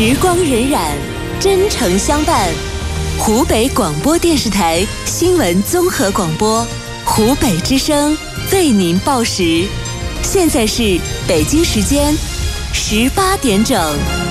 时光荏苒，真诚相伴。湖北广播电视台新闻综合广播，湖北之声为您报时。现在是北京时间18点整。